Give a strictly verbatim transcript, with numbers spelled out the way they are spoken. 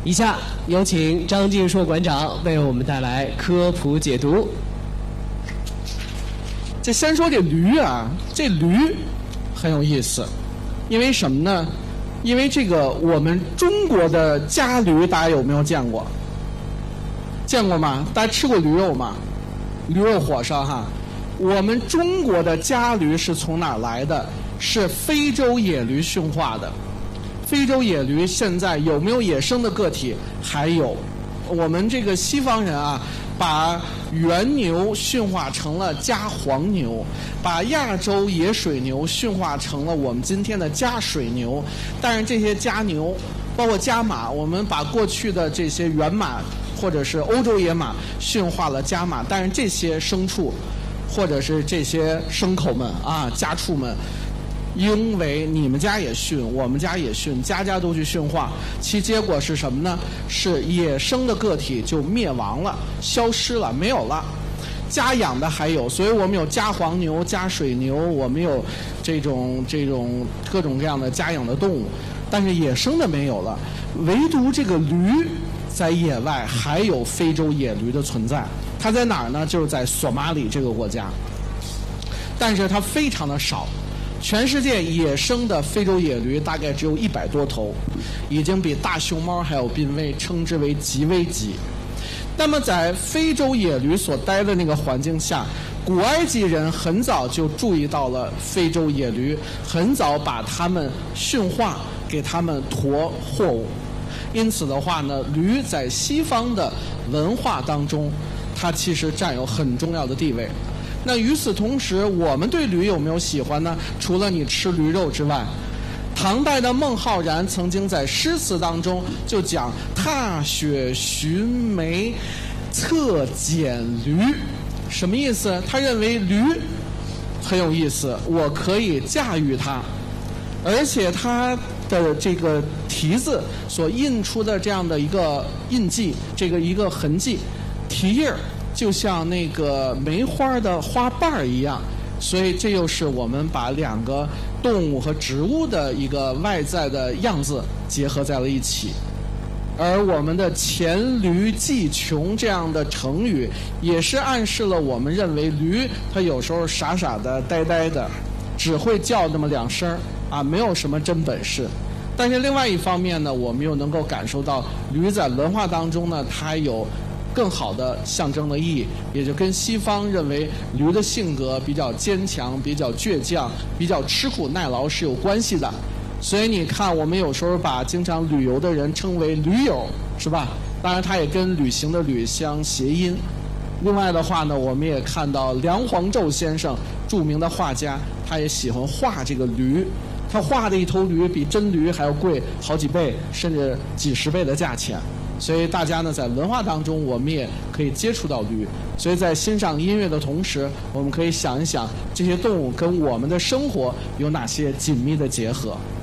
以下有请张晋硕馆长为我们带来科普解读。 这先说这驴啊，这驴很有意思，因为什么呢？因为这个我们中国的家驴，大家有没有见过？见过吗？大家吃过驴肉吗？驴肉火烧哈。我们中国的家驴是从哪儿来的？是非洲野驴驯化的。非洲野驴现在有没有野生的个体？还有。我们这个西方人啊，把原牛驯化成了家黄牛，把亚洲野水牛驯化成了我们今天的家水牛。但是这些家牛，包括家马，我们把过去的这些原马或者是欧洲野马驯化了家马，但是这些牲畜或者是这些牲口们啊，家畜们，因为你们家也驯，我们家也驯，家家都去驯化，其结果是什么呢？是野生的个体就灭亡了，消失了，没有了。家养的还有，所以我们有家黄牛、家水牛，我们有这种这种各种各样的家养的动物，但是野生的没有了。唯独这个驴在野外还有非洲野驴的存在，它在哪儿呢？就是在索马里这个国家，但是它非常的少。全世界野生的非洲野驴大概只有一百多头，已经比大熊猫还要濒危，称之为极危级。那么在非洲野驴所待的那个环境下，古埃及人很早就注意到了非洲野驴，很早把它们驯化，给它们驮货物。因此的话呢，驴在西方的文化当中，它其实占有很重要的地位。那与此同时，我们对驴有没有喜欢呢？除了你吃驴肉之外，唐代的孟浩然曾经在诗词当中就讲“踏雪寻梅策蹇驴”，什么意思？他认为驴很有意思，我可以驾驭它，而且它的这个蹄子所印出的这样的一个印记，这个一个痕迹，蹄印儿。就像那个梅花的花瓣一样，所以这又是我们把两个动物和植物的一个外在的样子结合在了一起。而我们的黔驴技穷这样的成语，也是暗示了我们认为驴它有时候傻傻的、呆呆的，只会叫那么两声啊，没有什么真本事。但是另外一方面呢，我们又能够感受到驴在文化当中呢，它有更好的象征的意义，也就跟西方认为驴的性格比较坚强、比较倔强、比较吃苦耐劳是有关系的。所以你看，我们有时候把经常旅游的人称为驴友，是吧？当然，它也跟旅行的旅相谐音。另外的话呢，我们也看到梁黄胄先生，著名的画家，他也喜欢画这个驴。他画的一头驴比真驴还要贵好几倍，甚至几十倍的价钱。所以大家呢，在文化当中，我们也可以接触到驴。所以在欣赏音乐的同时，我们可以想一想这些动物跟我们的生活有哪些紧密的结合。